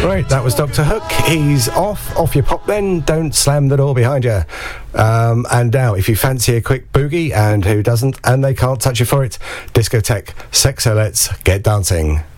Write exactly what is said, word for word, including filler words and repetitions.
Right, that was Doctor Hook. He's off. Off your pop then. Don't slam the door behind you. Um, and now, if you fancy a quick boogie, and who doesn't, and they can't touch you for it, Discotheque, Sexo, let's get dancing.